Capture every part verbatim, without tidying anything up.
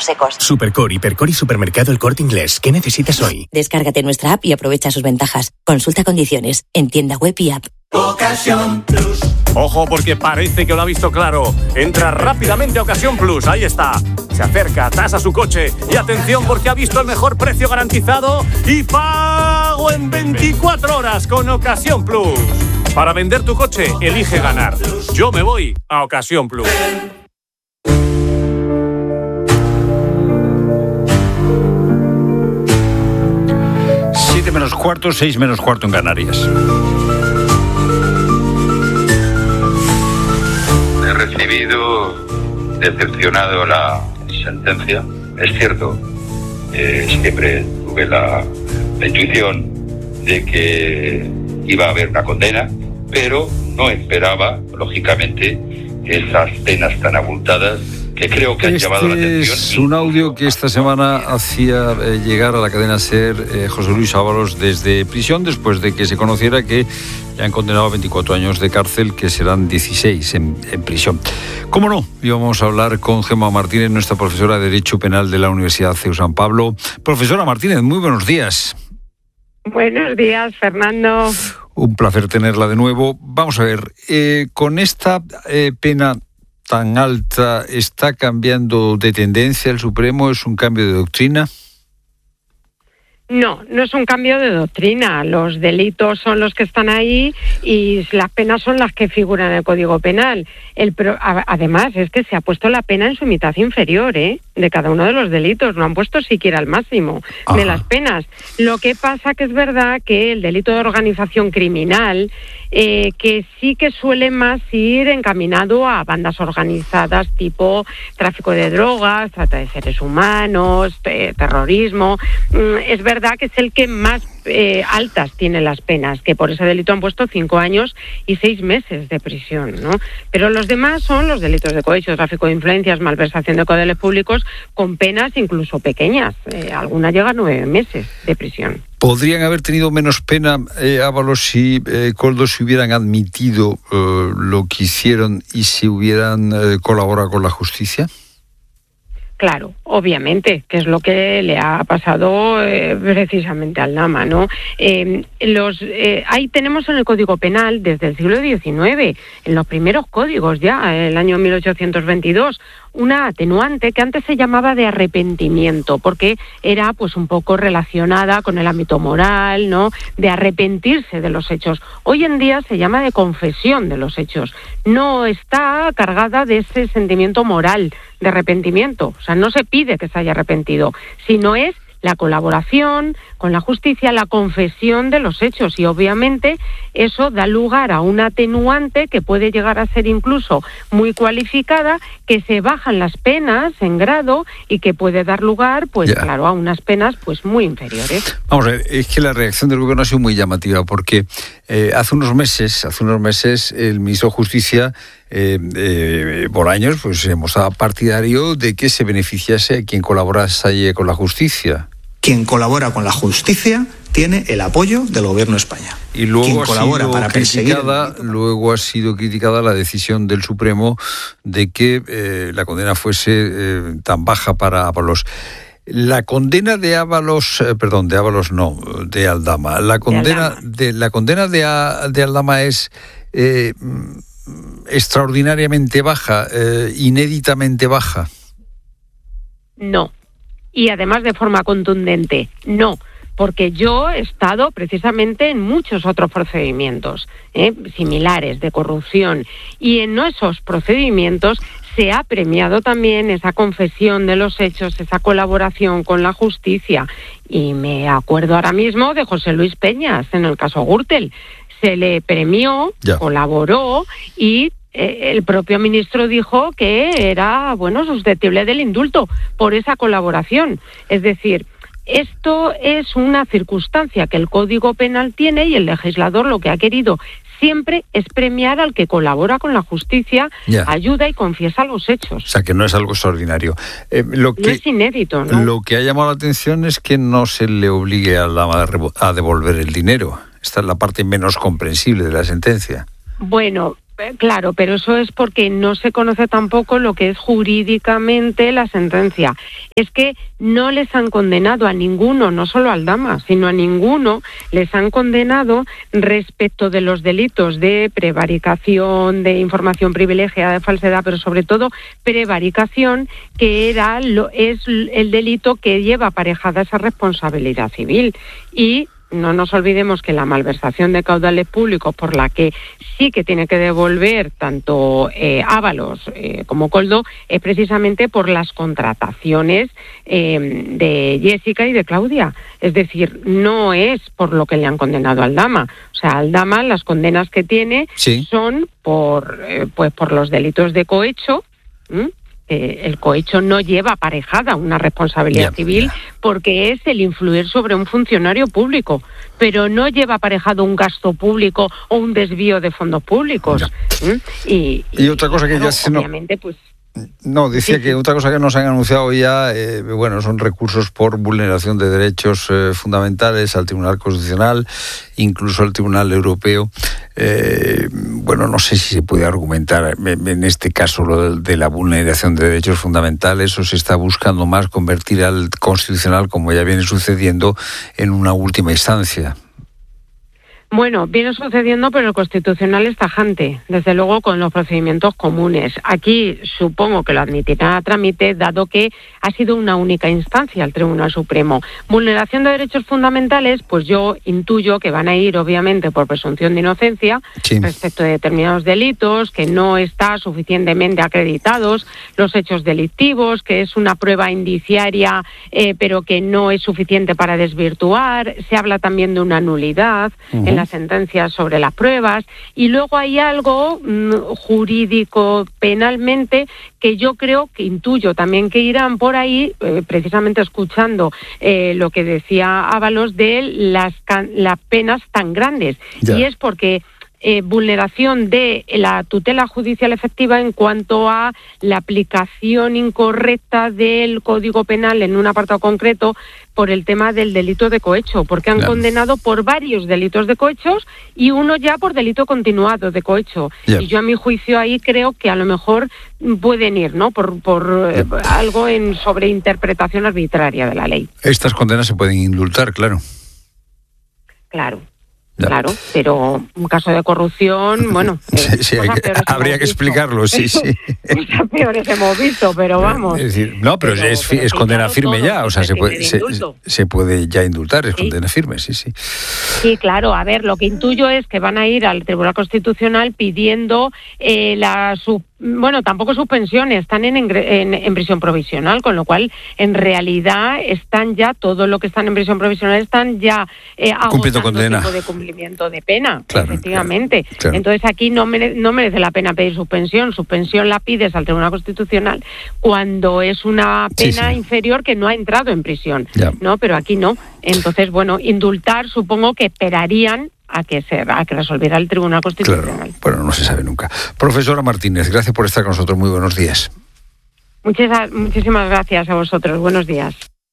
secos. Supercore, Hipercore y Supermercado El Corte Inglés. ¿Qué necesitas hoy? Descárgate nuestra app y aprovecha sus ventajas. Consulta condiciones en tienda web y app. Ocasión Plus. Ojo, porque parece que lo ha visto claro. Entra rápidamente a Ocasión Plus. Ahí está. Se acerca, tasa su coche. Y atención, porque ha visto el mejor precio garantizado y pago en veinticuatro horas con Ocasión Plus. Para vender tu coche, elige ganar. Yo me voy a Ocasión Plus. Siete menos cuarto, seis menos cuarto en Canarias. He recibido decepcionado la sentencia. Es cierto, eh, siempre tuve la, la intuición de que iba a haber una condena, pero no esperaba, lógicamente, esas penas tan abultadas que creo que han este llamado la atención. Es un audio que esta semana hacía eh, llegar a la cadena SER eh, José Luis Ábalos desde prisión, después de que se conociera que le han condenado a veinticuatro años de cárcel, que serán dieciséis en, en prisión. ¿Cómo no? Íbamos a hablar con Gemma Martínez, nuestra profesora de Derecho Penal de la Universidad C E U San Pablo. Profesora Martínez, muy buenos días. Buenos días, Fernando. Un placer tenerla de nuevo. Vamos a ver, eh, con esta eh, pena tan alta, ¿está cambiando de tendencia el Supremo? ¿Es un cambio de doctrina? No, no es un cambio de doctrina. Los delitos son los que están ahí y las penas son las que figuran en el Código Penal. El pro, además, es que se ha puesto la pena en su mitad inferior, ¿eh?, de cada uno de los delitos. No han puesto siquiera el máximo Ajá. de las penas. Lo que pasa que es verdad que el delito de organización criminal, eh, que sí que suele más ir encaminado a bandas organizadas tipo tráfico de drogas, trata de seres humanos, eh, terrorismo, mm, es verdad verdad que es el que más eh, altas tiene las penas, que por ese delito han puesto cinco años y seis meses de prisión, ¿no? Pero los demás son los delitos de cohecho, tráfico de influencias, malversación de caudales públicos, con penas incluso pequeñas. Eh, alguna llega a nueve meses de prisión. ¿Podrían haber tenido menos pena, eh, Ábalos, si eh, Koldo se hubieran admitido eh, lo que hicieron y si hubieran eh, colaborado con la justicia? Claro, obviamente, que es lo que le ha pasado eh, precisamente al Lama, ¿no? Eh, los eh, ahí tenemos en el Código Penal desde el siglo diecinueve, en los primeros códigos ya, el año mil ochocientos veintidós, una atenuante que antes se llamaba de arrepentimiento, porque era pues un poco relacionada con el ámbito moral, ¿no?, de arrepentirse de los hechos. Hoy en día se llama de confesión de los hechos. No está cargada de ese sentimiento moral de arrepentimiento. O sea, no se pide que se haya arrepentido, sino es la colaboración con la justicia, la confesión de los hechos, y obviamente eso da lugar a una atenuante que puede llegar a ser incluso muy cualificada, que se bajan las penas en grado y que puede dar lugar, pues ya. claro, a unas penas pues muy inferiores. Vamos a ver, es que la reacción del gobierno ha sido muy llamativa, porque eh, hace unos meses, hace unos meses el ministro de Justicia, Eh, eh, Bolaños, pues se mostraba partidario de que se beneficiase a quien colaborase con la justicia. Quien colabora con la justicia tiene el apoyo del gobierno de España. Y luego quien ha colabora sido para criticada, luego ha sido criticada la decisión del Supremo de que eh, la condena fuese eh, tan baja para Ábalos. La condena de Ábalos, eh, perdón, de Ábalos no, de Aldama. La condena de, Aldama. de la condena de, a, de Aldama es eh, extraordinariamente baja, eh, inéditamente baja. No, y además de forma contundente, no, porque yo he estado precisamente en muchos otros procedimientos ¿eh? similares de corrupción, y en esos procedimientos se ha premiado también esa confesión de los hechos, esa colaboración con la justicia, y me acuerdo ahora mismo de José Luis Peñas en el caso Gürtel. Se le premió, ya. colaboró, y eh, el propio ministro dijo que era, bueno, susceptible del indulto por esa colaboración. Es decir, esto es una circunstancia que el Código Penal tiene, y el legislador lo que ha querido siempre es premiar al que colabora con la justicia, ya. ayuda y confiesa los hechos. O sea, que no es algo extraordinario. Eh, lo que, no es inédito, ¿no? Lo que ha llamado la atención es que no se le obligue a, la, a devolver el dinero. Esta es la parte menos comprensible de la sentencia. Bueno, Claro, pero eso es porque no se conoce tampoco lo que es jurídicamente la sentencia. Es que no les han condenado a ninguno, no solo al Aldama, sino a ninguno, les han condenado respecto de los delitos de prevaricación, de información privilegiada, de falsedad, pero sobre todo prevaricación, que era lo, es el delito que lleva aparejada esa responsabilidad civil. Y no nos olvidemos que la malversación de caudales públicos, por la que sí que tiene que devolver tanto eh, Ábalos eh, como Koldo, es precisamente por las contrataciones eh, de Jessica y de Claudia. Es decir, no es por lo que le han condenado a Aldama. O sea, Aldama, las condenas que tiene sí. son por, eh, pues por los delitos de cohecho. ¿Mm? Eh, el cohecho no lleva aparejada una responsabilidad yeah, civil yeah. porque es el influir sobre un funcionario público, pero no lleva aparejado un gasto público o un desvío de fondos públicos. Yeah. ¿Mm? Y, y, y otra cosa que claro, ya se obviamente, no... pues No, decía sí, que sí. otra cosa que nos han anunciado ya, eh, bueno, son recursos por vulneración de derechos eh, fundamentales al Tribunal Constitucional, incluso al Tribunal Europeo. Eh, bueno, no sé si se puede argumentar en este caso lo de, de la vulneración de derechos fundamentales, o se está buscando más convertir al Constitucional, como ya viene sucediendo, en una última instancia. Bueno, viene sucediendo, pero el Constitucional es tajante, desde luego con los procedimientos comunes. Aquí supongo que lo admitirá a trámite, dado que ha sido una única instancia el Tribunal Supremo. Vulneración de derechos fundamentales, pues yo intuyo que van a ir obviamente por presunción de inocencia sí. respecto de determinados delitos, que no está suficientemente acreditados los hechos delictivos, que es una prueba indiciaria, eh, pero que no es suficiente para desvirtuar. Se habla también de una nulidad uh-huh. en las sentencias sobre las pruebas, y luego hay algo mmm, jurídico penalmente que yo creo, que intuyo también que irán por ahí, eh, precisamente escuchando eh, lo que decía Ábalos de las, can- las penas tan grandes, ya. y es porque Eh, vulneración de la tutela judicial efectiva en cuanto a la aplicación incorrecta del Código Penal en un apartado concreto por el tema del delito de cohecho, porque han claro. condenado por varios delitos de cohechos y uno ya por delito continuado de cohecho. Yeah. Y yo a mi juicio ahí creo que a lo mejor pueden ir, ¿no? Por, por yeah. eh, algo en sobreinterpretación arbitraria de la ley. Estas condenas se pueden indultar, claro. Claro. Ya. Claro, pero un caso de corrupción, bueno... Sí, sí, hay que, habría que explicarlo, sí, sí. Cosas peores hemos visto, pero vamos... Es decir, no, pero, pero es, es condena firme ya, o sea, se puede, se, se puede ya indultar, es sí. condena firme, sí, sí. Sí, claro, a ver, lo que intuyo es que van a ir al Tribunal Constitucional pidiendo eh, la... Sub, bueno, tampoco suspensiones, están en, en, en prisión provisional, con lo cual, en realidad, están ya, todo lo que están en prisión provisional, están ya eh, cumpliendo condena. Tipo de cumplimiento de pena, claro, efectivamente. Claro, claro. Entonces, aquí no, mere, no merece la pena pedir suspensión. Suspensión la pides al Tribunal Constitucional cuando es una pena sí, sí. inferior que no ha entrado en prisión, ya. ¿no? Pero aquí no. Entonces, bueno, indultar, supongo que esperarían a que se a que resolviera el Tribunal Constitucional. Claro, bueno, no se sabe nunca. Profesora Martínez, gracias por estar con nosotros. Muy buenos días. Muchas, muchísimas gracias a vosotros. Buenos días.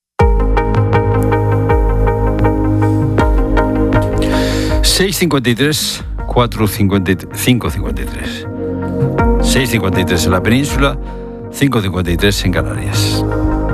seis cincuenta y tres, cuatro cincuenta y tres, cinco cincuenta y tres. seis cincuenta y tres en la península, cinco cincuenta y tres en Canarias.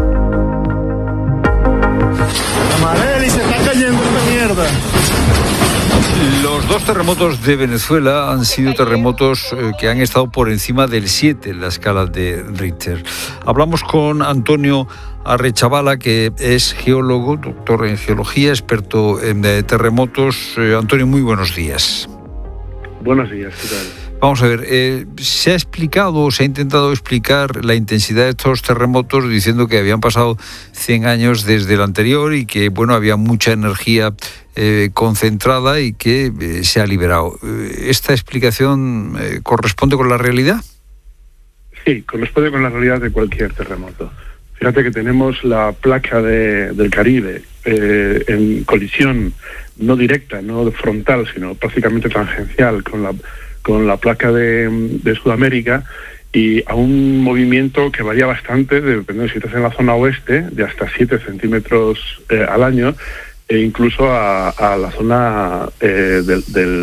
Amareli, se está cayendo esta mierda. Los dos terremotos de Venezuela han sido terremotos eh, que han estado por encima del siete en la escala de Richter. Hablamos con Antonio Arrechavala, que es geólogo, doctor en geología, experto en eh, terremotos. Eh, Antonio, muy buenos días. Buenos días, ¿qué tal? Vamos a ver, eh, se ha explicado, se ha intentado explicar la intensidad de estos terremotos diciendo que habían pasado cien años desde el anterior y que, bueno, había mucha energía eh, concentrada y que eh, se ha liberado. ¿Esta explicación eh, corresponde con la realidad? Sí, corresponde con la realidad de cualquier terremoto. Fíjate que tenemos la placa de, del Caribe eh, en colisión no directa, no frontal, sino prácticamente tangencial con la con la placa de, de Sudamérica, y a un movimiento que varía bastante, dependiendo si estás en la zona oeste, de hasta siete centímetros eh, al año, e incluso a, a la zona eh, del, del,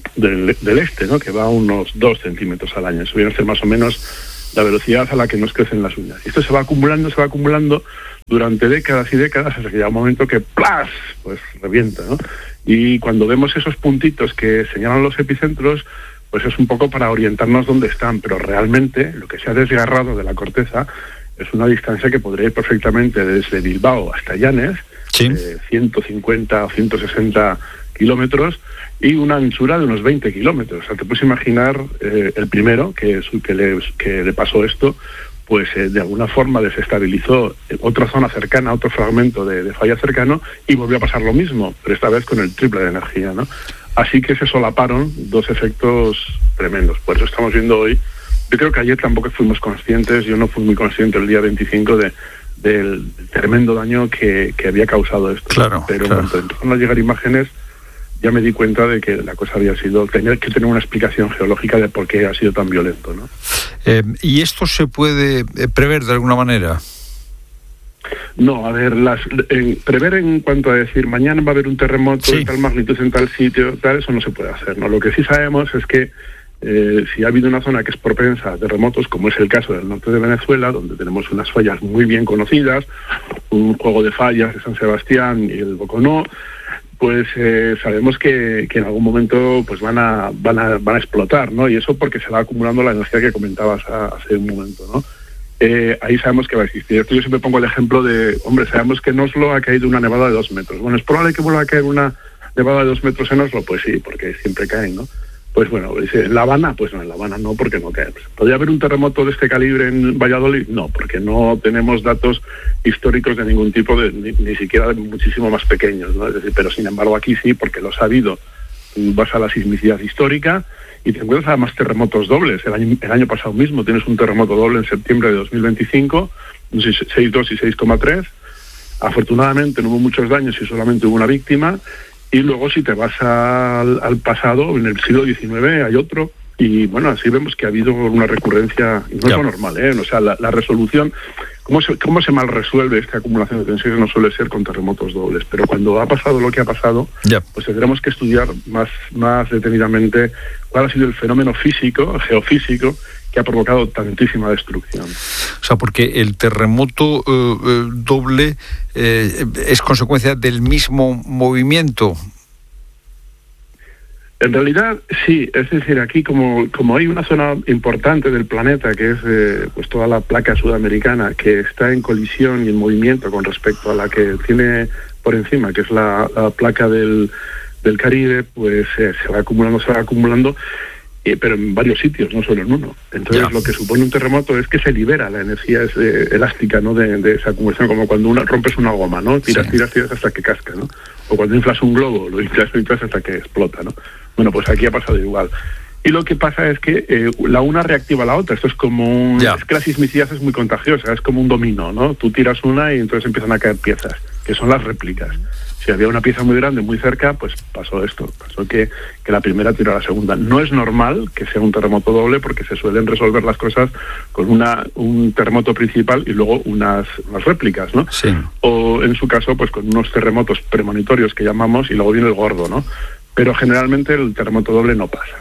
del, del este, ¿no? Que va a unos dos centímetros al año. Eso viene a ser más o menos la velocidad a la que nos crecen las uñas. Y esto se va acumulando, se va acumulando durante décadas y décadas hasta que llega un momento que ¡plas!, pues revienta, ¿no? Y cuando vemos esos puntitos que señalan los epicentros, pues es un poco para orientarnos dónde están, pero realmente lo que se ha desgarrado de la corteza es una distancia que podría ir perfectamente desde Bilbao hasta Llanes, sí. eh, ciento cincuenta o ciento sesenta kilómetros, y una anchura de unos veinte kilómetros. O sea, te puedes imaginar eh, el primero que, que, le, que le pasó esto, pues eh, de alguna forma desestabilizó otra zona cercana, otro fragmento de, de falla cercano, y volvió a pasar lo mismo, pero esta vez con el triple de energía, ¿no? Así que se solaparon dos efectos tremendos. Por eso estamos viendo hoy, yo creo que ayer tampoco fuimos conscientes, yo no fui muy consciente el día veinticinco de, del tremendo daño que, que había causado esto. Claro, pero claro. cuando empezaron a llegar imágenes, ya me di cuenta de que la cosa había sido, tenía que tener una explicación geológica de por qué ha sido tan violento, ¿no? Eh, ¿Y esto se puede prever de alguna manera? No, a ver, las, en, prever en cuanto a decir mañana va a haber un terremoto sí. de tal magnitud en tal sitio, tal, eso no se puede hacer, ¿no? Lo que sí sabemos es que eh, si ha habido una zona que es propensa a terremotos, como es el caso del norte de Venezuela, donde tenemos unas fallas muy bien conocidas, un juego de fallas de San Sebastián y el Boconó, pues eh, sabemos que, que en algún momento pues van a, van a van a explotar, ¿no? Y eso porque se va acumulando la energía que comentabas a, hace un momento, ¿no? Eh, ahí sabemos que va a existir. Esto yo siempre pongo el ejemplo de, hombre, sabemos que en Oslo ha caído una nevada de dos metros. Bueno, ¿es probable que vuelva a caer una nevada de dos metros en Oslo? Pues sí, porque siempre caen, ¿no? Pues bueno, ¿en La Habana? Pues no, en La Habana no, porque no cae. ¿Podría haber un terremoto de este calibre en Valladolid? No, porque no tenemos datos históricos de ningún tipo, de, ni, ni siquiera de muchísimo más pequeños, ¿no? Es decir, pero sin embargo aquí sí, porque los ha habido. Tú vas a la sismicidad histórica y te encuentras además terremotos dobles. El año, el año pasado mismo tienes un terremoto doble en septiembre de dos mil veinticinco, seis coma dos y seis coma tres. Afortunadamente no hubo muchos daños y solamente hubo una víctima. Y luego si te vas al, al pasado, en el siglo diecinueve hay otro, y bueno, así vemos que ha habido una recurrencia, y no es lo normal, ¿eh? O sea, la, la resolución, ¿cómo se, cómo se mal resuelve esta acumulación de tensiones? No suele ser con terremotos dobles, pero cuando ha pasado lo que ha pasado, yeah. pues tendremos que estudiar más, más detenidamente cuál ha sido el fenómeno físico, geofísico, que ha provocado tantísima destrucción. O sea, porque el terremoto eh, doble eh, es consecuencia del mismo movimiento. En realidad, sí. Es decir, aquí como, como hay una zona importante del planeta, que es eh, pues toda la placa sudamericana, que está en colisión y en movimiento con respecto a la que tiene por encima, que es la, la placa del, del Caribe, pues eh, se va acumulando, se va acumulando, Eh, pero en varios sitios, no solo en uno. Entonces yeah. lo que supone un terremoto es que se libera la energía es, eh, elástica, ¿no? de, de esa acumulación, como cuando una, rompes una goma, ¿no? Tiras, sí. tiras, tiras hasta que casca, ¿no? O cuando inflas un globo, lo inflas, lo inflas hasta que explota, ¿no? Bueno, pues aquí ha pasado igual. Y lo que pasa es que eh, la una reactiva a la otra. Esto es como un... Yeah. Es que la sismicidad es muy contagiosa, es como un dominó, ¿no? Tú tiras una y entonces empiezan a caer piezas, que son las réplicas. Si había una pieza muy grande, muy cerca, pues pasó esto. Pasó que, que la primera tiró a la segunda. No es normal que sea un terremoto doble porque se suelen resolver las cosas con una un terremoto principal y luego unas, unas réplicas, ¿no? Sí. O en su caso, pues con unos terremotos premonitorios que llamamos y luego viene el gordo, ¿no? Pero generalmente el terremoto doble no pasa.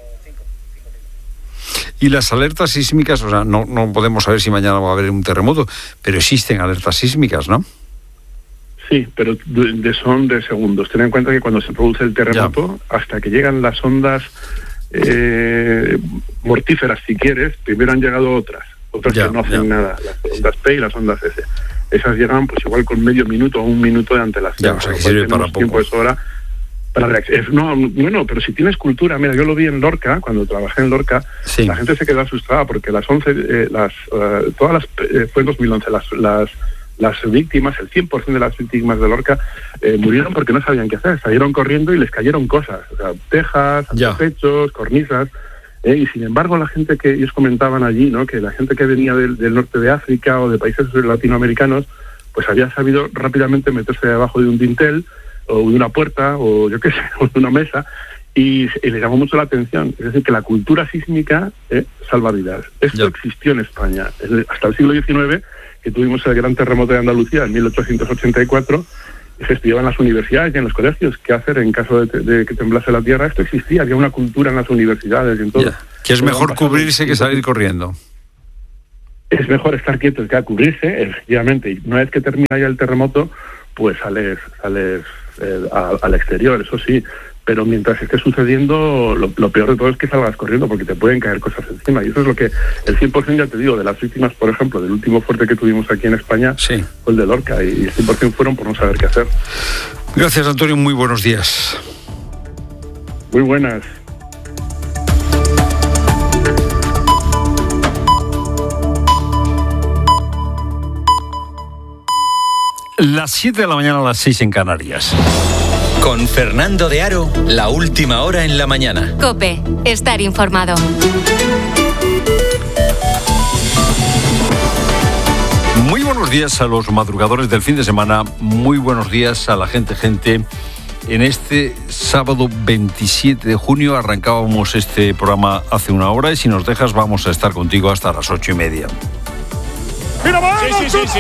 Y las alertas sísmicas, o sea, no, no podemos saber si mañana va a haber un terremoto, pero existen alertas sísmicas, ¿no? Sí, pero de, de son de segundos. Ten en cuenta que cuando se produce el terremoto, ya. hasta que llegan las ondas eh, mortíferas, si quieres, primero han llegado otras, otras ya, que no hacen ya. nada, las ondas P y las ondas S. Esas llegan pues igual con medio minuto o un minuto de antelación. Ya, o sea, que sirve para poco. Tiempo de sobra para reaccionar. No, bueno, pero si tienes cultura, mira, yo lo vi en Lorca, cuando trabajé en Lorca, sí. la gente se quedó asustada porque las once, eh, las, uh, todas las, eh, fue en dos mil once, las, las las víctimas, el cien por ciento de las víctimas de Lorca eh, murieron porque no sabían qué hacer, salieron corriendo y les cayeron cosas, o sea, tejas, techos, cornisas, eh, y sin embargo la gente que ellos comentaban allí, ¿no? Que la gente que venía del, del norte de África o de países latinoamericanos, pues había sabido rápidamente meterse debajo de un dintel o de una puerta o yo qué sé, o de una mesa, y, y le llamó mucho la atención. Es decir, que la cultura sísmica eh, salva vidas. Esto ya. existió en España hasta el siglo diecinueve, que tuvimos el gran terremoto de Andalucía en mil ochocientos ochenta y cuatro, se estudiaba en las universidades y en los colegios qué hacer en caso de, de que temblase la tierra. Esto existía, había una cultura en las universidades y en todo. Yeah. Que es mejor cubrirse que salir corriendo. Es mejor estar quieto que cubrirse, efectivamente. Y una vez que termina ya el terremoto, pues sales, sales eh, a, al exterior, eso sí. Pero mientras esté sucediendo, lo, lo peor de todo es que salgas corriendo, porque te pueden caer cosas encima. Y eso es lo que el cien por ciento, ya te digo, de las víctimas, por ejemplo, del último fuerte que tuvimos aquí en España, sí, fue el de Lorca, y el cien por ciento fueron por no saber qué hacer. Gracias, Antonio. Muy buenos días. Muy buenas. Las siete de la mañana a las seis en Canarias. Con Fernando de Aro, la última hora en la mañana. COPE, estar informado. Muy buenos días a los madrugadores del fin de semana. Muy buenos días a la gente, gente. En este sábado veintisiete de junio arrancábamos este programa hace una hora y si nos dejas vamos a estar contigo hasta las ocho y media. ¡Mira, sí, sí, sí, sí.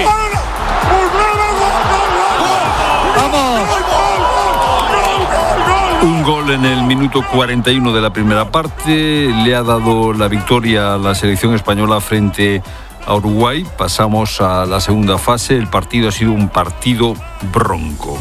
¡Vamos! Un gol en el minuto cuarenta y uno de la primera parte le ha dado la victoria a la selección española frente a Uruguay. Pasamos a la segunda fase. El partido ha sido un partido bronco.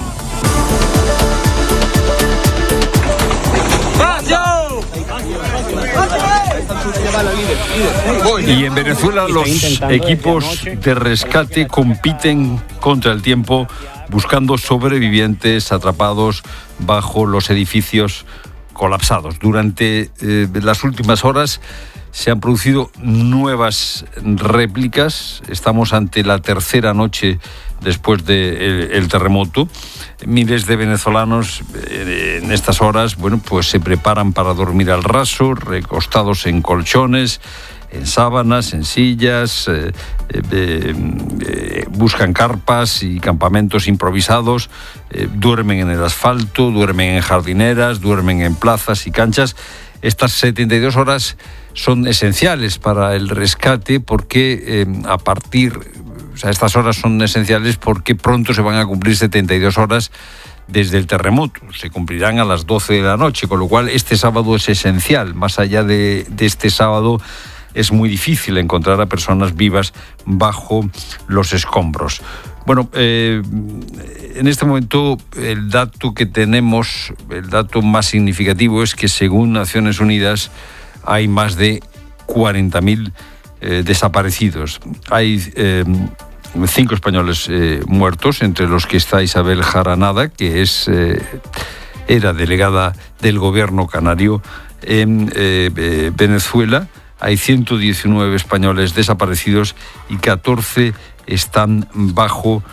Y en Venezuela los equipos de rescate compiten contra el tiempo buscando sobrevivientes atrapados bajo los edificios colapsados. Durante eh, las últimas horas se han producido nuevas réplicas. Estamos ante la tercera noche después del de terremoto. Miles de venezolanos eh, en estas horas, bueno, pues se preparan para dormir al raso, recostados en colchones, en sábanas, en sillas, eh, eh, eh, buscan carpas y campamentos improvisados, eh, duermen en el asfalto, duermen en jardineras, duermen en plazas y canchas. Estas setenta y dos horas son esenciales para el rescate porque eh, a partir, o sea, estas horas son esenciales porque pronto se van a cumplir setenta y dos horas desde el terremoto. Se cumplirán a las doce de la noche, con lo cual este sábado es esencial. Más allá de, de este sábado, es muy difícil encontrar a personas vivas bajo los escombros. Bueno, eh, en este momento el dato que tenemos, el dato más significativo es que según Naciones Unidas hay más de cuarenta mil eh, desaparecidos. Hay eh, cinco españoles eh, muertos, entre los que está Isabel Jaranada, que es eh, era delegada del gobierno canario en eh, eh, Venezuela. Hay ciento diecinueve españoles desaparecidos y catorce están bajo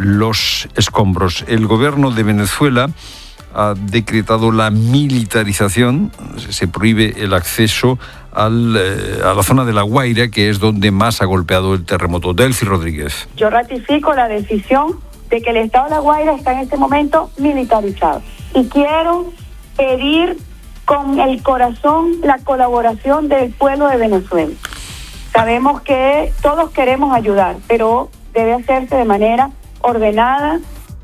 los escombros. El gobierno de Venezuela ha decretado la militarización, se prohíbe el acceso al, eh, a la zona de La Guaira, que es donde más ha golpeado el terremoto. Delcy Rodríguez. Yo ratifico la decisión de que el estado de La Guaira está en este momento militarizado y quiero pedir con el corazón la colaboración del pueblo de Venezuela. Sabemos que todos queremos ayudar, pero debe hacerse de manera ordenada.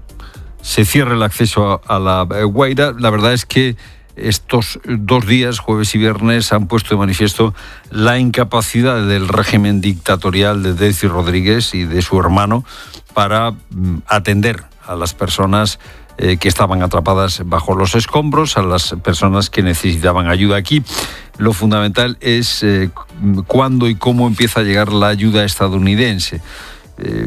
Se cierra el acceso a, a la Guaira. La verdad es que estos dos días, jueves y viernes, han puesto de manifiesto la incapacidad del régimen dictatorial de Delcy Rodríguez y de su hermano para mm, atender a las personas eh, que estaban atrapadas bajo los escombros, a las personas que necesitaban ayuda. Aquí lo fundamental es eh, cuándo y cómo empieza a llegar la ayuda estadounidense. Eh,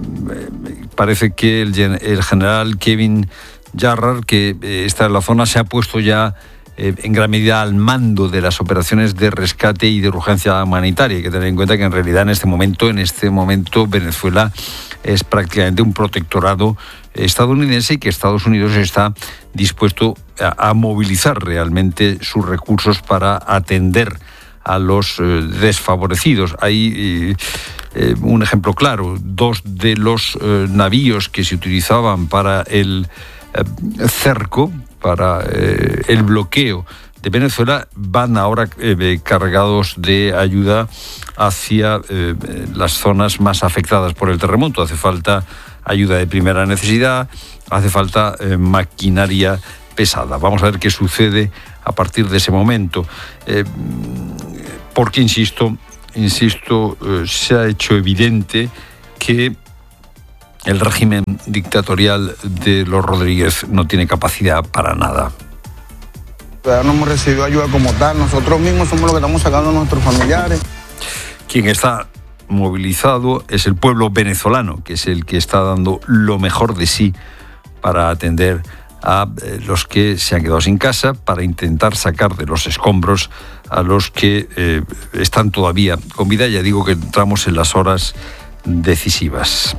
parece que el, el general Kevin Jarrard, que eh, está en la zona, se ha puesto ya eh, en gran medida al mando de las operaciones de rescate y de urgencia humanitaria. Hay que tener en cuenta que en realidad en este momento, en este momento Venezuela es prácticamente un protectorado estadounidense y que Estados Unidos está dispuesto a, a movilizar realmente sus recursos para atender a los eh, desfavorecidos. Hay eh, eh, un ejemplo claro: dos de los eh, navíos que se utilizaban para el eh, cerco, para eh, el bloqueo de Venezuela, van ahora eh, cargados de ayuda hacia eh, las zonas más afectadas por el terremoto. Hace falta ayuda de primera necesidad, hace falta eh, maquinaria pesada. Vamos a ver qué sucede a partir de ese momento. Eh, porque, insisto, insisto, eh, se ha hecho evidente que el régimen dictatorial de los Rodríguez no tiene capacidad para nada. No hemos recibido ayuda como tal, nosotros mismos somos los que estamos sacando a nuestros familiares. Quien está movilizado es el pueblo venezolano, que es el que está dando lo mejor de sí para atender a los que se han quedado sin casa, para intentar sacar de los escombros a los que eh, están todavía con vida. Ya digo que entramos en las horas decisivas.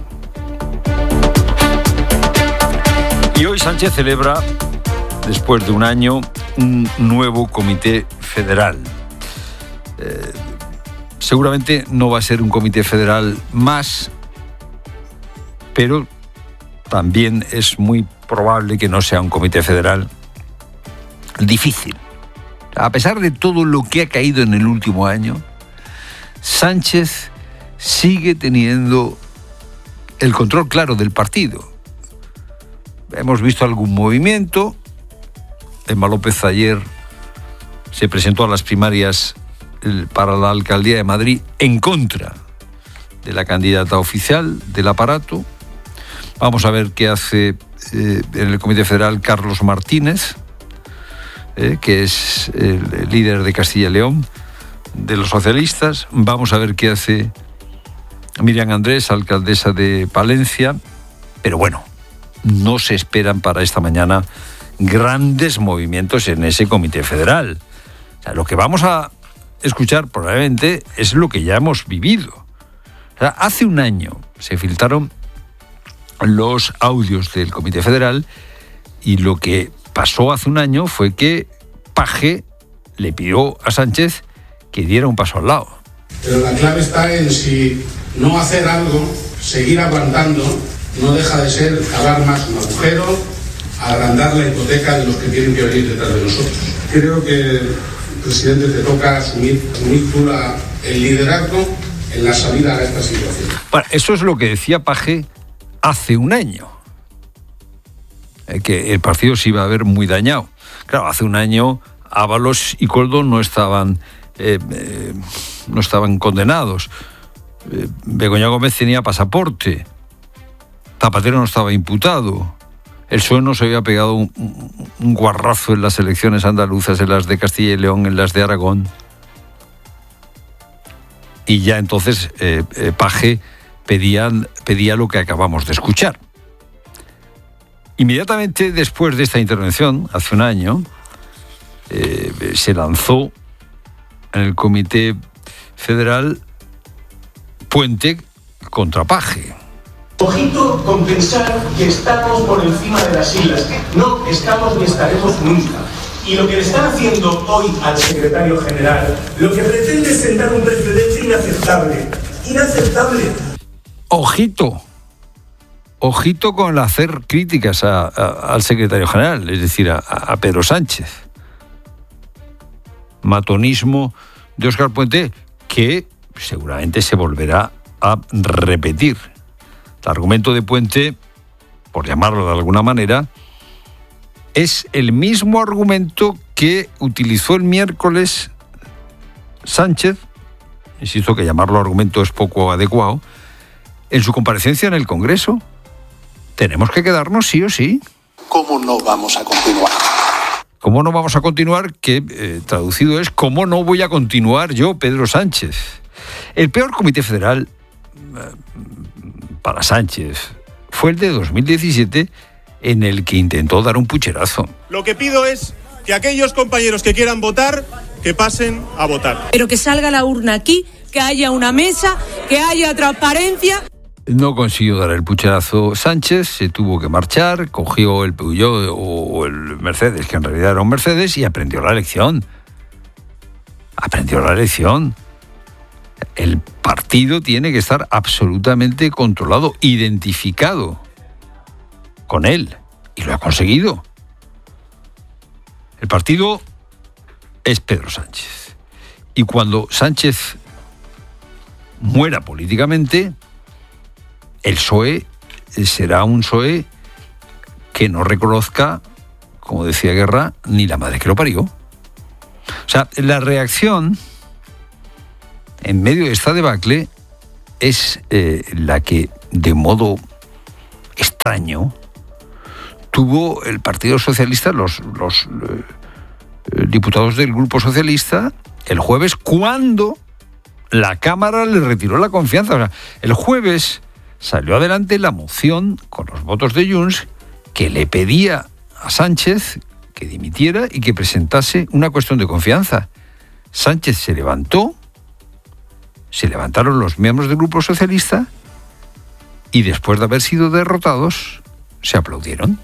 Y hoy Sánchez celebra, después de un año, un nuevo comité federal. Eh, seguramente no va a ser un comité federal más, pero también es muy probable que no sea un comité federal difícil. A pesar de todo lo que ha caído en el último año, Sánchez sigue teniendo el control claro del partido. Hemos visto algún movimiento. Emma López ayer se presentó a las primarias para la alcaldía de Madrid en contra de la candidata oficial del aparato. Vamos a ver qué hace eh, en el Comité Federal Carlos Martínez, eh, que es el líder de Castilla y León, de los socialistas. Vamos a ver qué hace Miriam Andrés, alcaldesa de Palencia. Pero bueno, no se esperan para esta mañana grandes movimientos en ese Comité Federal. O sea, lo que vamos a escuchar probablemente es lo que ya hemos vivido. O sea, hace un año se filtraron los audios del Comité Federal y lo que pasó hace un año fue que Paje le pidió a Sánchez que diera un paso al lado. Pero la clave está en si no hacer algo, seguir aguantando, no deja de ser cavar más un agujero, agrandar la hipoteca de los que tienen que venir detrás de nosotros. Creo que, presidente, te toca asumir, asumir tú la, el liderazgo en la salida a esta situación. Bueno, eso es lo que decía Paje hace un año, eh, que el partido se iba a ver muy dañado. Claro, hace un año Ábalos y Koldo no estaban, eh, eh, no estaban condenados. Eh, Begoña Gómez tenía pasaporte. Zapatero no estaba imputado. El P S O E no se había pegado un, un, un guarrazo en las elecciones andaluzas, en las de Castilla y León, en las de Aragón. Y ya entonces eh, eh, Paje pedía, pedía lo que acabamos de escuchar. Inmediatamente después de esta intervención, hace un año, eh, se lanzó en el Comité Federal Puente contra Paje. Ojito con pensar que estamos por encima de las siglas. No estamos ni estaremos nunca. Y lo que le están haciendo hoy al secretario general, lo que pretende es sentar un precedente inaceptable. Inaceptable. Ojito. Ojito con el hacer críticas a, a, al secretario general, es decir, a, a Pedro Sánchez. Matonismo de Óscar Puente, que seguramente se volverá a repetir. El argumento de Puente, por llamarlo de alguna manera, es el mismo argumento que utilizó el miércoles Sánchez, insisto que llamarlo argumento es poco adecuado, en su comparecencia en el Congreso. Tenemos que quedarnos sí o sí. ¿Cómo no vamos a continuar? ¿Cómo no vamos a continuar? Que eh, traducido es ¿cómo no voy a continuar yo, Pedro Sánchez? El peor Comité Federal eh, para Sánchez fue el de dos mil diecisiete, en el que intentó dar un pucherazo. Lo que pido es que aquellos compañeros que quieran votar, que pasen a votar. Pero que salga la urna aquí, que haya una mesa, que haya transparencia. No consiguió dar el pucherazo Sánchez, se tuvo que marchar, cogió el Peugeot o el Mercedes, que en realidad era un Mercedes, y aprendió la lección. Aprendió la lección. El partido tiene que estar absolutamente controlado, identificado con él, y lo ha conseguido. El partido es Pedro Sánchez. Y cuando Sánchez muera políticamente, el P S O E será un P S O E que no reconozca, como decía Guerra, ni la madre que lo parió. O sea, la reacción en medio de esta debacle es eh, la que, de modo extraño, tuvo el Partido Socialista, los, los eh, diputados del Grupo Socialista, el jueves, cuando la Cámara le retiró la confianza. O sea, el jueves salió adelante la moción con los votos de Junts que le pedía a Sánchez que dimitiera y que presentase una cuestión de confianza. Sánchez se levantó, se levantaron los miembros del Grupo Socialista y después de haber sido derrotados, se aplaudieron.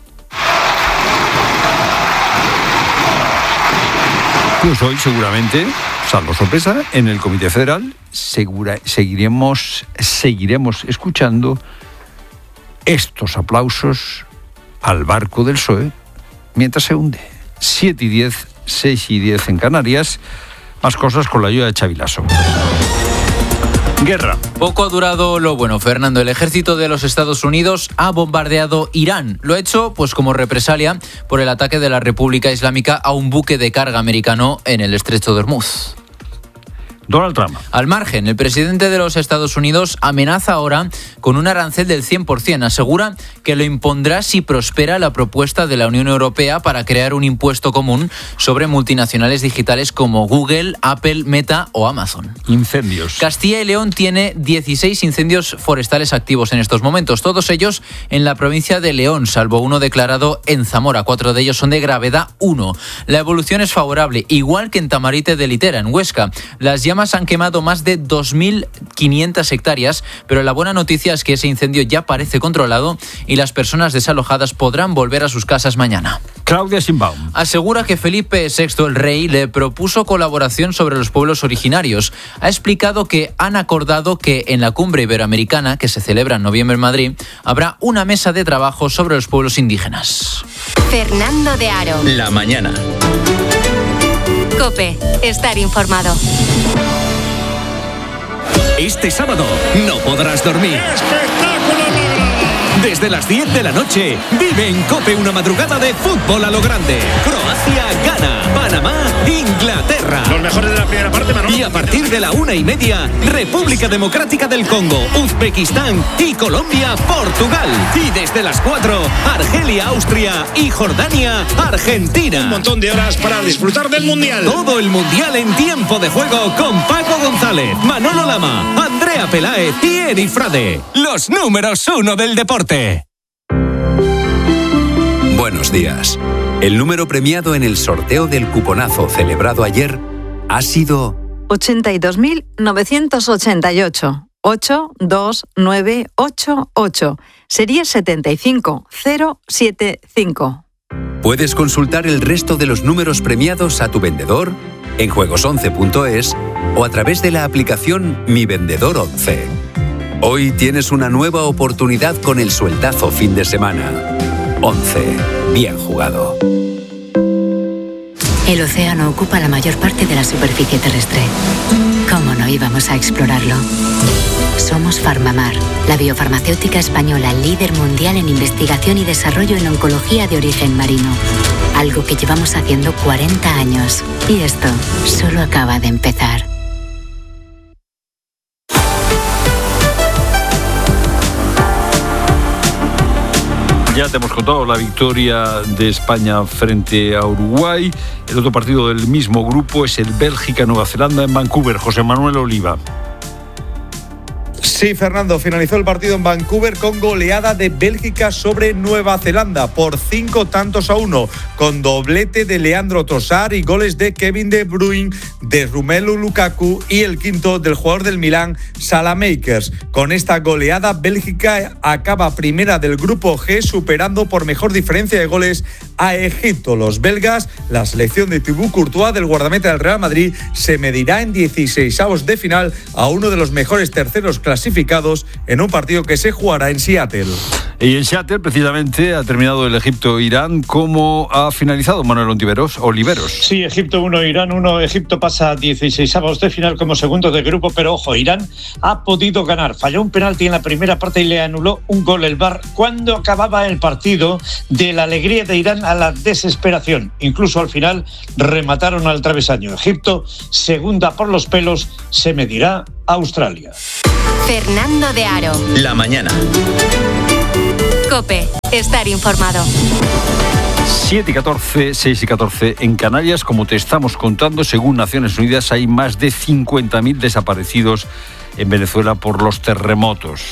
Pues hoy seguramente, salvo sorpresa, en el Comité Federal segura, seguiremos, seguiremos escuchando estos aplausos al barco del P S O E mientras se hunde. siete y diez, seis y diez en Canarias. Más cosas con la ayuda de Xavi Lasso. Guerra. Poco ha durado lo bueno, Fernando. El ejército de los Estados Unidos ha bombardeado Irán. Lo ha hecho pues como represalia por el ataque de la República Islámica a un buque de carga americano en el estrecho de Hormuz. Donald Trump. Al margen, el presidente de los Estados Unidos amenaza ahora con un arancel del cien por ciento. Asegura que lo impondrá si prospera la propuesta de la Unión Europea para crear un impuesto común sobre multinacionales digitales como Google, Apple, Meta o Amazon. Incendios. Castilla y León tiene dieciséis incendios forestales activos en estos momentos, todos ellos en la provincia de León, salvo uno declarado en Zamora. Cuatro de ellos son de gravedad uno. La evolución es favorable, igual que en Tamarite de Litera, en Huesca. Las llamas han quemado más de dos mil quinientas hectáreas, pero la buena noticia es que ese incendio ya parece controlado y las personas desalojadas podrán volver a sus casas mañana. Claudia Sheinbaum. Asegura que Felipe sexto, el rey, le propuso colaboración sobre los pueblos originarios. Ha explicado que han acordado que en la cumbre iberoamericana, que se celebra en noviembre en Madrid, habrá una mesa de trabajo sobre los pueblos indígenas. Fernando de Aro. La mañana. COPE. Estar informado. Este sábado no podrás dormir. ¡Espectáculo logrado! Desde las diez de la noche, vive en COPE una madrugada de fútbol a lo grande. Croacia gana, Panamá, Inglaterra. Los mejores de la primera parte, Manolo. Y a partir de la una y media, República Democrática del Congo, Uzbekistán y Colombia, Portugal. Y desde las cuatro, Argelia, Austria y Jordania, Argentina. Un montón de horas para disfrutar del Mundial. Todo el Mundial en tiempo de juego con Paco González, Manolo Lama, Andrea Peláez y Eri Frade. Los números uno del deporte. Buenos días. El número premiado en el sorteo del cuponazo celebrado ayer ha sido ochenta y dos mil novecientos ochenta y ocho. ocho dos nueve ocho ocho. Sería setenta y cinco mil setenta y cinco. Puedes consultar el resto de los números premiados a tu vendedor en juegos once punto es o a través de la aplicación Mi Vendedor once. Hoy tienes una nueva oportunidad con el sueldazo fin de semana. once. Bien jugado. El océano ocupa la mayor parte de la superficie terrestre. ¿Cómo no íbamos a explorarlo? Somos Farmamar, la biofarmacéutica española líder mundial en investigación y desarrollo en oncología de origen marino. Algo que llevamos haciendo cuarenta años. Y esto solo acaba de empezar. Ya te hemos contado la victoria de España frente a Uruguay. El otro partido del mismo grupo es el Bélgica-Nueva Zelanda en Vancouver. José Manuel Oliva. Sí, Fernando, finalizó el partido en Vancouver con goleada de Bélgica sobre Nueva Zelanda por cinco tantos a uno, con doblete de Leandro Trossard y goles de Kevin De Bruyne, de Romelu Lukaku y el quinto del jugador del Milán, Salamakers. Con esta goleada, Bélgica acaba primera del grupo G, superando por mejor diferencia de goles a Egipto. Los belgas, la selección de Thibaut Courtois del guardameta del Real Madrid, se medirá en dieciseisavos de final a uno de los mejores terceros clasificados clasificados en un partido que se jugará en Seattle. Y en Seattle, precisamente, ha terminado el Egipto-Irán. ¿Cómo ha finalizado, Manuel Ontiveros? Oliveros? Sí, Egipto uno, Irán uno. Egipto pasa a dieciseisavos de final como segundo de grupo, pero ojo, Irán ha podido ganar. Falló un penalti en la primera parte y le anuló un gol el V A R cuando acababa el partido, de la alegría de Irán a la desesperación. Incluso al final remataron al travesaño. Egipto, segunda por los pelos, se medirá a Australia. Fernando de Aro. La mañana. COPE. Estar informado. siete y catorce, seis y catorce en Canarias. Como te estamos contando, según Naciones Unidas, hay más de cincuenta mil desaparecidos en Venezuela por los terremotos.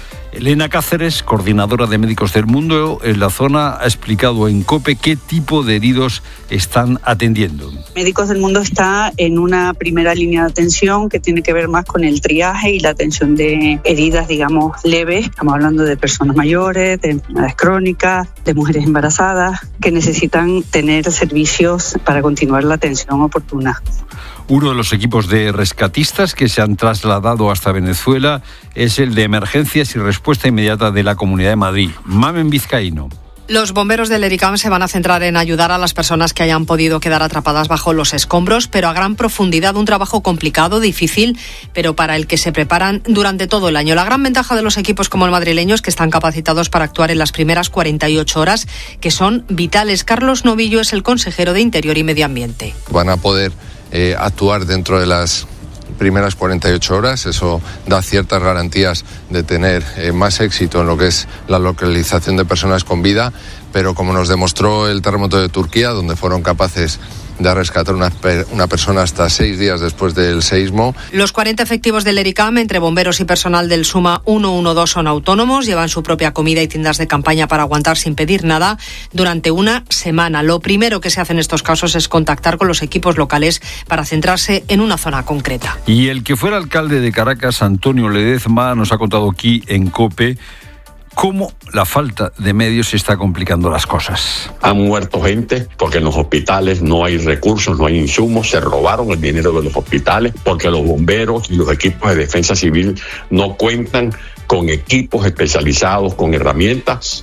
Elena Cáceres, coordinadora de Médicos del Mundo en la zona, ha explicado en COPE qué tipo de heridos están atendiendo. Médicos del Mundo está en una primera línea de atención que tiene que ver más con el triaje y la atención de heridas, digamos, leves. Estamos hablando de personas mayores, de enfermedades crónicas, de mujeres embarazadas que necesitan tener servicios para continuar la atención oportuna. Uno de los equipos de rescatistas que se han trasladado hasta Venezuela es el de emergencias y respuesta inmediata de la Comunidad de Madrid. Mamen Vizcaíno. Los bomberos del ERICAM se van a centrar en ayudar a las personas que hayan podido quedar atrapadas bajo los escombros, pero a gran profundidad, un trabajo complicado, difícil, pero para el que se preparan durante todo el año. La gran ventaja de los equipos como el madrileño es que están capacitados para actuar en las primeras cuarenta y ocho horas, que son vitales. Carlos Novillo es el consejero de Interior y Medio Ambiente. Van a poder eh, actuar dentro de las primeras cuarenta y ocho horas, eso da ciertas garantías de tener eh, más éxito en lo que es la localización de personas con vida, pero como nos demostró el terremoto de Turquía, donde fueron capaces de rescatar una, una persona hasta seis días después del seísmo. Los cuarenta efectivos del ERICAM, entre bomberos y personal del SUMA ciento doce, son autónomos, llevan su propia comida y tiendas de campaña para aguantar sin pedir nada durante una semana. Lo primero que se hace en estos casos es contactar con los equipos locales para centrarse en una zona concreta. Y el que fuera alcalde de Caracas, Antonio Ledezma, nos ha contado aquí en COPE cómo la falta de medios está complicando las cosas. Han muerto gente porque en los hospitales no hay recursos, no hay insumos, se robaron el dinero de los hospitales porque los bomberos y los equipos de defensa civil no cuentan con equipos especializados, con herramientas.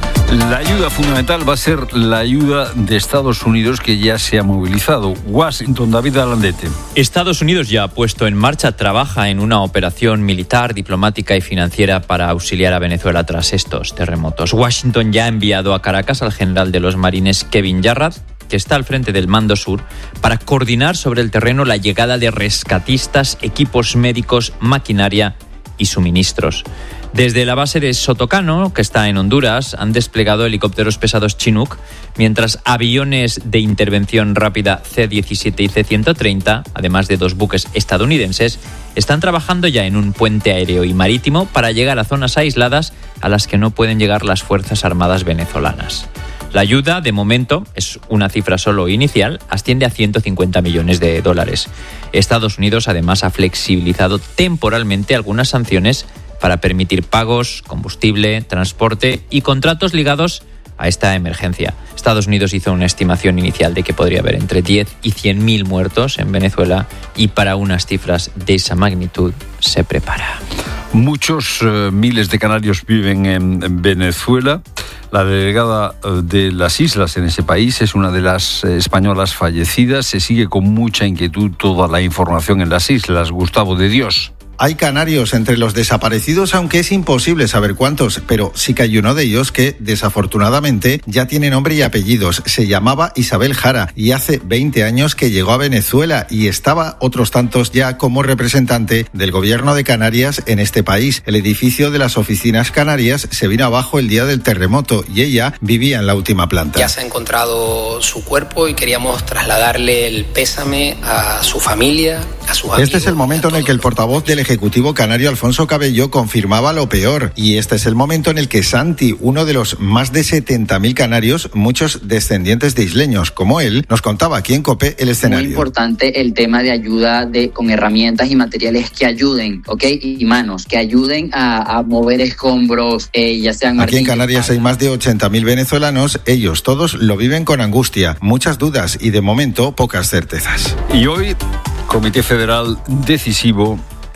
La ayuda fundamental va a ser la ayuda de Estados Unidos, que ya se ha movilizado. Washington, David Alandete. Estados Unidos ya ha puesto en marcha, trabaja en una operación militar, diplomática y financiera para auxiliar a Venezuela tras estos terremotos. Washington ya ha enviado a Caracas al general de los marines Kevin Yarrad, que está al frente del Mando Sur, para coordinar sobre el terreno la llegada de rescatistas, equipos médicos, maquinaria y suministros. Desde la base de Sotocano, que está en Honduras, han desplegado helicópteros pesados Chinook, mientras aviones de intervención rápida C diecisiete y C ciento treinta, además de dos buques estadounidenses, están trabajando ya en un puente aéreo y marítimo para llegar a zonas aisladas a las que no pueden llegar las Fuerzas Armadas venezolanas. La ayuda, de momento, es una cifra solo inicial, asciende a ciento cincuenta millones de dólares. Estados Unidos, además, ha flexibilizado temporalmente algunas sanciones para permitir pagos, combustible, transporte y contratos ligados a esta emergencia. Estados Unidos hizo una estimación inicial de que podría haber entre diez y cien mil muertos en Venezuela, y para unas cifras de esa magnitud se prepara. Muchos eh, miles de canarios viven en, en Venezuela. La delegada de las islas en ese país es una de las españolas fallecidas. Se sigue con mucha inquietud toda la información en las islas. Gustavo de Dios. Hay canarios entre los desaparecidos, aunque es imposible saber cuántos, pero sí que hay uno de ellos que, desafortunadamente, ya tiene nombre y apellidos. Se llamaba Isabel Jara y hace veinte años que llegó a Venezuela y estaba otros tantos ya como representante del gobierno de Canarias en este país. El edificio de las oficinas canarias se vino abajo el día del terremoto y ella vivía en la última planta. Ya se ha encontrado su cuerpo y queríamos trasladarle el pésame a su familia, a sus amigos. Este es el momento en el que el portavoz del Ejecutivo canario Alfonso Cabello confirmaba lo peor, y este es el momento en el que Santi, uno de los más de setenta mil canarios, muchos descendientes de isleños como él, nos contaba aquí en COPE el escenario. Muy importante el tema de ayuda de, con herramientas y materiales que ayuden, ¿ok? Y manos, que ayuden a, a mover escombros, eh, ya sean martillos. Aquí en Canarias hay más de ochenta mil venezolanos, ellos todos lo viven con angustia, muchas dudas y de momento pocas certezas. Y hoy, Comité Federal decisivo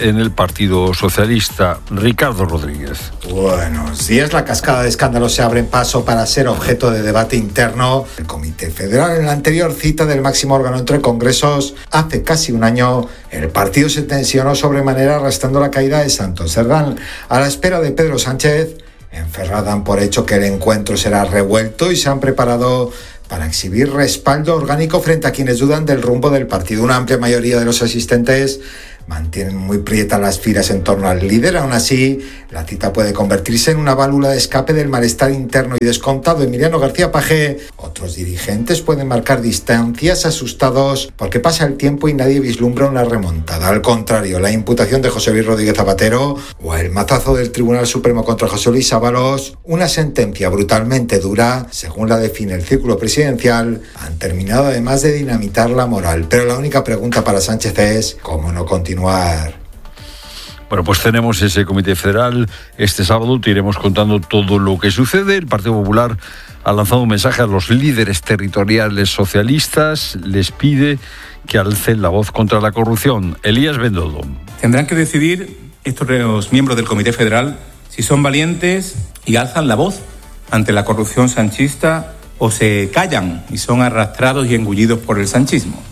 en el Partido Socialista. Ricardo Rodríguez. Buenos días. La cascada de escándalos se abre en paso para ser objeto de debate interno. El Comité Federal, en la anterior cita del máximo órgano entre congresos, hace casi un año, el partido se tensionó sobremanera arrastrando la caída de Santos Cerdán. A la espera de Pedro Sánchez, en Ferraz dan por hecho que el encuentro será revuelto y se han preparado para exhibir respaldo orgánico frente a quienes dudan del rumbo del partido. Una amplia mayoría de los asistentes mantienen muy prietas las filas en torno al líder. Aún así, la cita puede convertirse en una válvula de escape del malestar interno y descontado. Emiliano García Paje, otros dirigentes pueden marcar distancias asustados porque pasa el tiempo y nadie vislumbra una remontada. Al contrario, la imputación de José Luis Rodríguez Zapatero o el mazazo del Tribunal Supremo contra José Luis Ábalos, una sentencia brutalmente dura, según la define el círculo presidencial, han terminado además de dinamitar la moral. Pero la única pregunta para Sánchez es ¿cómo no continuar? Bueno, pues tenemos ese Comité Federal. Este sábado te iremos contando todo lo que sucede. El Partido Popular ha lanzado un mensaje a los líderes territoriales socialistas. Les pide que alcen la voz contra la corrupción. Elías Bendodo. Tendrán que decidir estos miembros del Comité Federal si son valientes y alzan la voz ante la corrupción sanchista o se callan y son arrastrados y engullidos por el sanchismo.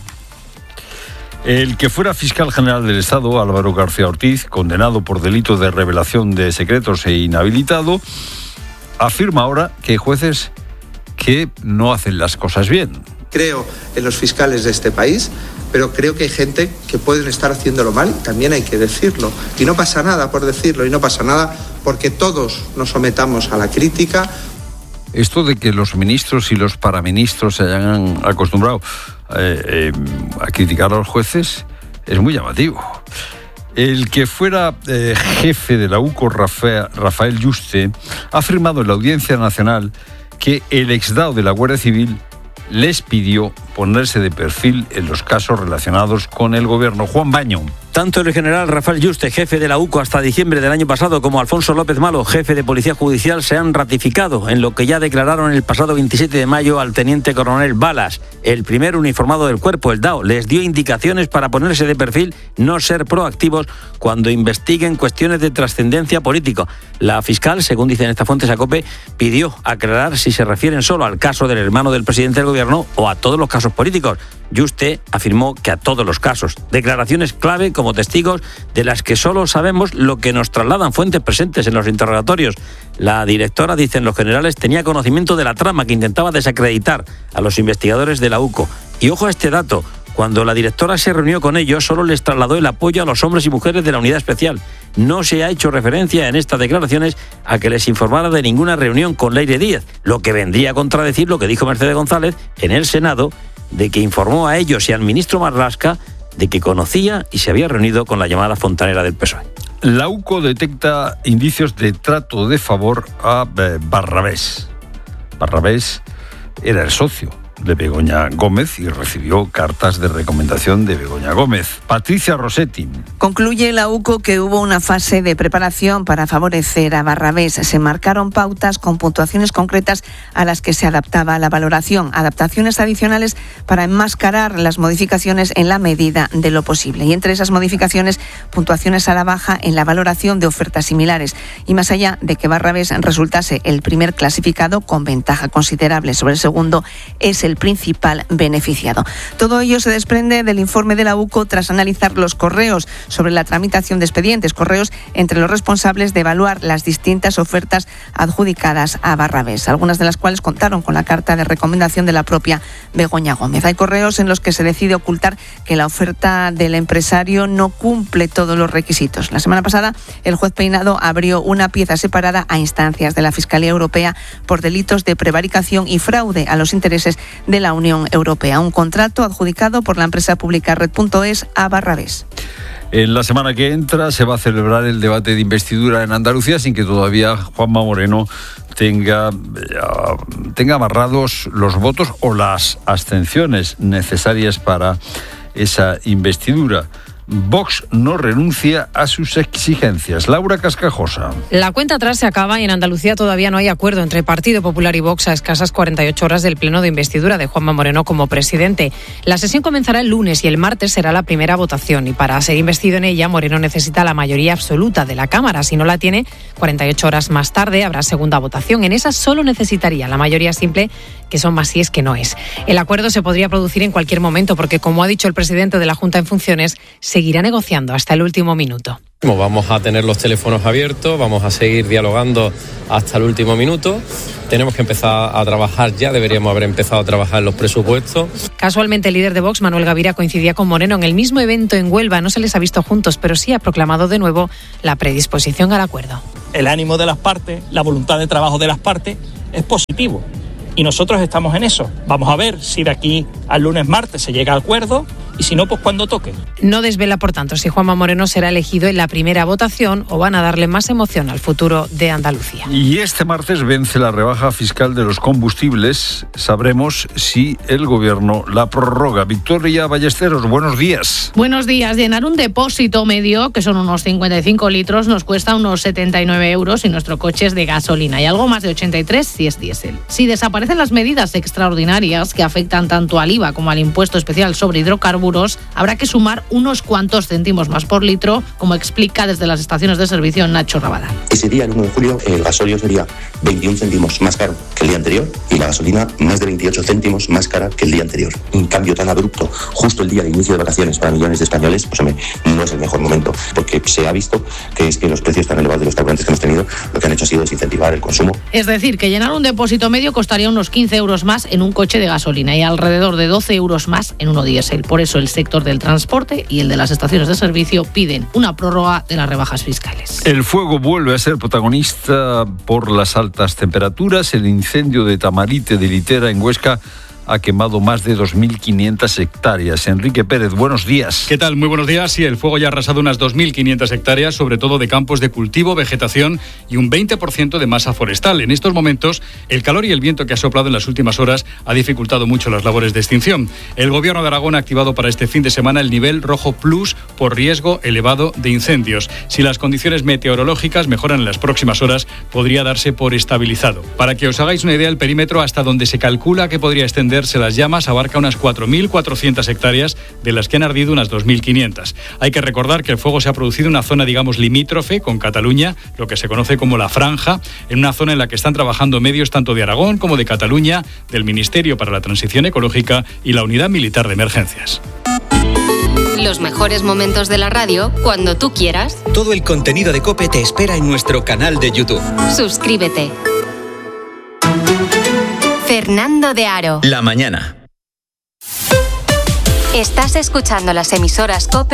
El que fuera fiscal general del Estado, Álvaro García Ortiz, condenado por delito de revelación de secretos e inhabilitado, afirma ahora que hay jueces que no hacen las cosas bien. Creo en los fiscales de este país, pero creo que hay gente que pueden estar haciéndolo mal y también hay que decirlo. Y no pasa nada por decirlo, y no pasa nada porque todos nos sometamos a la crítica. Esto de que los ministros y los paraministros se hayan acostumbrado eh, eh, a criticar a los jueces es muy llamativo. El que fuera eh, jefe de la UCO, Rafael, Rafael Yuste, ha afirmado en la Audiencia Nacional que el exdao de la Guardia Civil les pidió ponerse de perfil en los casos relacionados con el gobierno. Juan Baño. Tanto el general Rafael Yuste, jefe de la UCO hasta diciembre del año pasado, como Alfonso López Malo, jefe de Policía Judicial, se han ratificado en lo que ya declararon el pasado veintisiete de mayo al teniente coronel Balas. El primer uniformado del cuerpo, el D A O, les dio indicaciones para ponerse de perfil, no ser proactivos cuando investiguen cuestiones de trascendencia política. La fiscal, según dicen esta fuente Sacope, pidió aclarar si se refieren solo al caso del hermano del presidente del gobierno o a todos los casos políticos. Yuste afirmó que a todos los casos. Declaraciones clave como testigos de las que solo sabemos lo que nos trasladan fuentes presentes en los interrogatorios. La directora, dicen los generales, tenía conocimiento de la trama que intentaba desacreditar a los investigadores de la UCO. Y ojo a este dato, cuando la directora se reunió con ellos, solo les trasladó el apoyo a los hombres y mujeres de la unidad especial. No se ha hecho referencia en estas declaraciones a que les informara de ninguna reunión con Leire Díez, lo que vendría a contradecir lo que dijo Mercedes González en el Senado, de que informó a ellos y al ministro Marlaska de que conocía y se había reunido con la llamada fontanera del P S O E. La UCO detecta indicios de trato de favor a Barrabés. Barrabés era el socio de Begoña Gómez y recibió cartas de recomendación de Begoña Gómez. Patricia Rossetti. Concluye la UCO que hubo una fase de preparación para favorecer a Barrabés. Se marcaron pautas con puntuaciones concretas a las que se adaptaba la valoración. Adaptaciones adicionales para enmascarar las modificaciones en la medida de lo posible. Y entre esas modificaciones, puntuaciones a la baja en la valoración de ofertas similares. Y más allá de que Barrabés resultase el primer clasificado con ventaja considerable sobre el segundo, es el el principal beneficiado. Todo ello se desprende del informe de la UCO tras analizar los correos sobre la tramitación de expedientes, correos entre los responsables de evaluar las distintas ofertas adjudicadas a Barrabés, algunas de las cuales contaron con la carta de recomendación de la propia Begoña Gómez. Hay correos en los que se decide ocultar que la oferta del empresario no cumple todos los requisitos. La semana pasada, el juez Peinado abrió una pieza separada a instancias de la Fiscalía Europea por delitos de prevaricación y fraude a los intereses de la Unión Europea. Un contrato adjudicado por la empresa pública Red punto es a Barrabés. En la semana que entra se va a celebrar el debate de investidura en Andalucía sin que todavía Juanma Moreno tenga, tenga amarrados los votos o las abstenciones necesarias para esa investidura. Vox no renuncia a sus exigencias. Laura Cascajosa. La cuenta atrás se acaba y en Andalucía todavía no hay acuerdo entre Partido Popular y Vox a escasas cuarenta y ocho horas del pleno de investidura de Juanma Moreno como presidente. La sesión comenzará el lunes y el martes será la primera votación y para ser investido en ella Moreno necesita la mayoría absoluta de la Cámara. Si no la tiene, cuarenta y ocho horas más tarde habrá segunda votación. En esa solo necesitaría la mayoría simple, que son más síes que noes. El acuerdo se podría producir en cualquier momento porque, como ha dicho el presidente de la Junta en funciones, seguirá negociando hasta el último minuto. Vamos a tener los teléfonos abiertos, vamos a seguir dialogando hasta el último minuto. Tenemos que empezar a trabajar ya, deberíamos haber empezado a trabajar en los presupuestos. Casualmente el líder de Vox, Manuel Gavira, coincidía con Moreno en el mismo evento en Huelva. No se les ha visto juntos, pero sí ha proclamado de nuevo la predisposición al acuerdo. El ánimo de las partes, la voluntad de trabajo de las partes es positivo. Y nosotros estamos en eso. Vamos a ver si de aquí al lunes, martes se llega a acuerdo y si no, pues cuando toque. No desvela, por tanto, si Juanma Moreno será elegido en la primera votación o van a darle más emoción al futuro de Andalucía. Y este martes vence la rebaja fiscal de los combustibles. Sabremos si el Gobierno la prorroga. Victoria Ballesteros, buenos días. Buenos días. Llenar un depósito medio, que son unos cincuenta y cinco litros, nos cuesta unos setenta y nueve euros y nuestro coche es de gasolina y algo más de ochenta y tres si es diésel. Si desaparecen las medidas extraordinarias que afectan tanto al I V A como al impuesto especial sobre hidrocarburos, habrá que sumar unos cuantos céntimos más por litro, como explica desde las estaciones de servicio Nacho Rabada. Ese día, el uno de julio, el gasóleo sería veintiún céntimos más caro que el día anterior y la gasolina más de veintiocho céntimos más cara que el día anterior. Un cambio tan abrupto, justo el día de inicio de vacaciones para millones de españoles, pues hombre, no es el mejor momento, porque se ha visto que es que los precios tan elevados de los carburantes que hemos tenido lo que han hecho ha sido desincentivar el consumo. Es decir, que llenar un depósito medio costaría unos quince euros más en un coche de gasolina y alrededor de doce euros más en uno diésel. Por eso el sector del transporte y el de las estaciones de servicio piden una prórroga de las rebajas fiscales. El fuego vuelve a ser protagonista por las altas temperaturas. El incendio de Tamarite de Litera en Huesca ha quemado más de dos mil quinientas hectáreas. Enrique Pérez, buenos días. ¿Qué tal? Muy buenos días. Sí, el fuego ya ha arrasado unas dos mil quinientas hectáreas, sobre todo de campos de cultivo, vegetación y un veinte por ciento de masa forestal. En estos momentos, el calor y el viento que ha soplado en las últimas horas ha dificultado mucho las labores de extinción. El Gobierno de Aragón ha activado para este fin de semana el nivel rojo plus por riesgo elevado de incendios. Si las condiciones meteorológicas mejoran en las próximas horas, podría darse por estabilizado. Para que os hagáis una idea, el perímetro hasta donde se calcula que podría extender las llamas abarca unas cuatro mil cuatrocientas hectáreas, de las que han ardido unas dos mil quinientas. Hay que recordar que el fuego se ha producido en una zona, digamos, limítrofe con Cataluña, lo que se conoce como la Franja, en una zona en la que están trabajando medios tanto de Aragón como de Cataluña, del Ministerio para la Transición Ecológica y la Unidad Militar de Emergencias. Los mejores momentos de la radio cuando tú quieras. Todo el contenido de COPE te espera en nuestro canal de YouTube. Suscríbete. Fernando de Aro. La mañana. Estás escuchando las emisoras COPE.